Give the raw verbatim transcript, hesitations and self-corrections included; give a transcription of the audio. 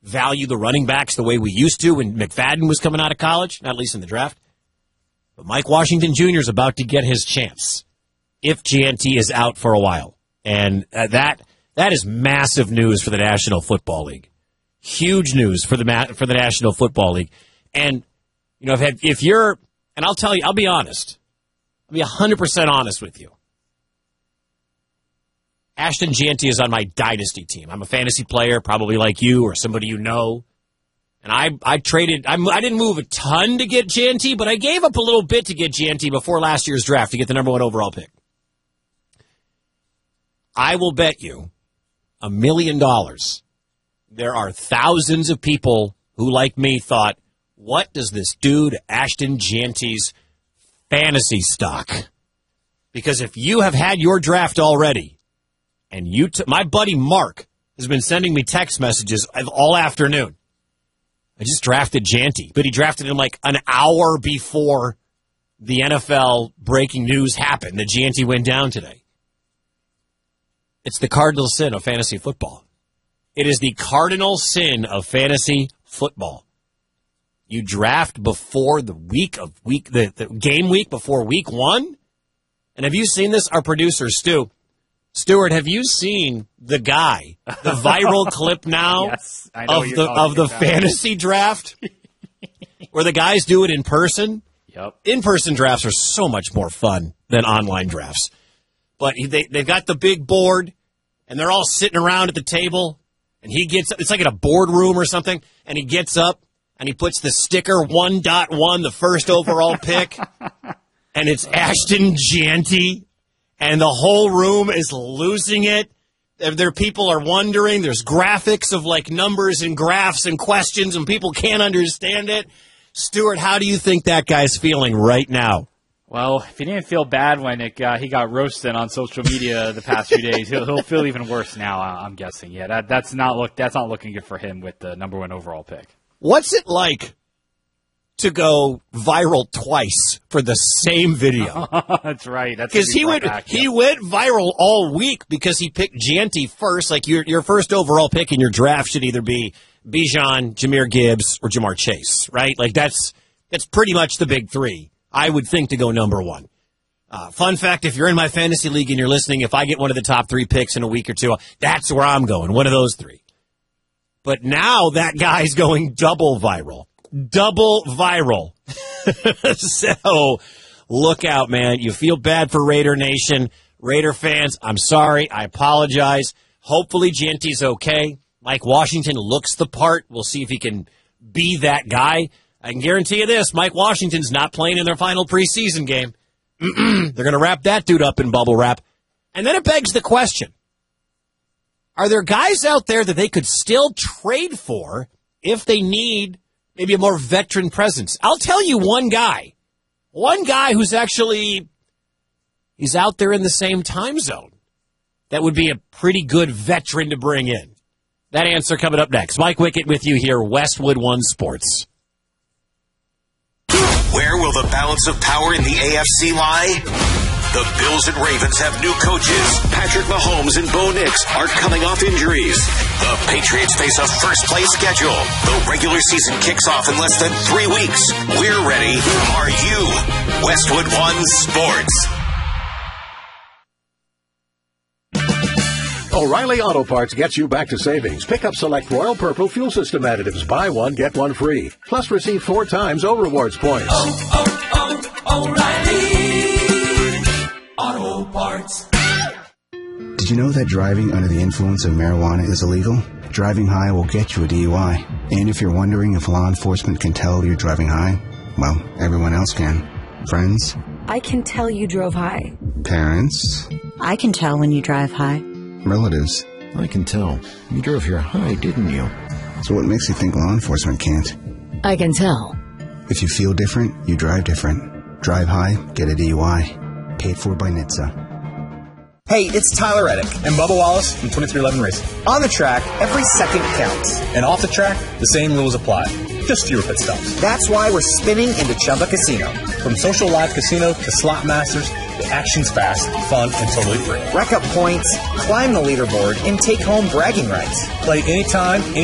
value the running backs the way we used to when McFadden was coming out of college, not at least in the draft. But Mike Washington Junior is about to get his chance if Gianti is out for a while. And uh, that that is massive news for the National Football League. Huge news for the ma- for the National Football League. And, you know, if, if you're, and I'll tell you, I'll be honest. I'll be one hundred percent honest with you. Ashton Gianti is on my dynasty team. I'm a fantasy player, probably like you or somebody you know. And I I traded, I, I didn't move a ton to get Gianti, but I gave up a little bit to get Gianti before last year's draft to get the number one overall pick. I will bet you a million dollars there are thousands of people who, like me, thought, what does this dude, Ashton Gianti's fantasy stock? Because if you have had your draft already, and you, t- my buddy Mark has been sending me text messages all afternoon. I just drafted Gianti, but he drafted him like an hour before the N F L breaking news happened that Gianti went down today. It's the cardinal sin of fantasy football. It is the cardinal sin of fantasy football. You draft before the week of week, the, the game week before week one. And have you seen this? Our producer, Stu. Stuart, have you seen the guy, the viral clip now yes, I know of the of the about. fantasy draft, where the guys do it in person? Yep. In-person drafts are so much more fun than online drafts. But they they've got the big board, and they're all sitting around at the table, and he gets it's like in a boardroom or something, and he gets up and he puts the sticker one dot one, the first overall pick, and it's Ashton Gianti. And the whole room is losing it. Their people are wondering. There's graphics of like numbers and graphs and questions, and people can't understand it. Stuart, how do you think that guy's feeling right now? Well, if he didn't feel bad when it got, he got roasted on social media the past few days, he'll, he'll feel even worse now. I'm guessing. Yeah, that, that's not look that's not looking good for him with the number one overall pick. What's it like to go viral twice for the same video? That's right. That's because he went back, he yeah. went viral all week because he picked Gianti first. Like your your first overall pick in your draft should either be Bijan, Jahmyr Gibbs, or Jamar Chase, right? Like that's that's pretty much the big three. I would think to go number one. Uh, fun fact: if you're in my fantasy league and you're listening, if I get one of the top three picks in a week or two, that's where I'm going. One of those three. But now that guy's going double viral. Double viral. So look out, man. You feel bad for Raider Nation. Raider fans, I'm sorry. I apologize. Hopefully Gianti's okay. Mike Washington looks the part. We'll see if he can be that guy. I can guarantee you this. Mike Washington's not playing in their final preseason game. They're going to wrap that dude up in bubble wrap. And then it begs the question. Are there guys out there that they could still trade for if they need maybe a more veteran presence? I'll tell you one guy. One guy who's actually, he's out there in the same time zone. That would be a pretty good veteran to bring in. That answer coming up next. Mike Wickett with you here, Westwood One Sports. Where will the balance of power in the A F C lie? The Bills and Ravens have new coaches. Patrick Mahomes and Bo Nix are coming off injuries. The Patriots face a first-place schedule. The regular season kicks off in less than three weeks. We're ready. Are you? Westwood One Sports. O'Reilly Auto Parts gets you back to savings. Pick up select Royal Purple fuel system additives. Buy one, get one free. Plus receive four times O Rewards points. Oh, oh, oh, O'Reilly Auto Parts. Did you know that driving under the influence of marijuana is illegal? Driving high will get you a D U I. And if you're wondering if law enforcement can tell you're driving high, well, everyone else can. Friends? I can tell you drove high. Parents? I can tell when you drive high. Relatives? I can tell. You drove here high, didn't you? So what makes you think law enforcement can't? I can tell. If you feel different, you drive different. Drive high, get a D U I. Paid for by N H T S A. Hey, it's Tyler Reddick and Bubba Wallace from twenty-three eleven Racing. On the track, every second counts. And off the track, the same rules apply. Just fewer pit stops. That's why we're spinning into Chumba Casino. From social live casino to slot masters, the action's fast, fun, and totally free. Rack up points, climb the leaderboard, and take home bragging rights. Play anytime,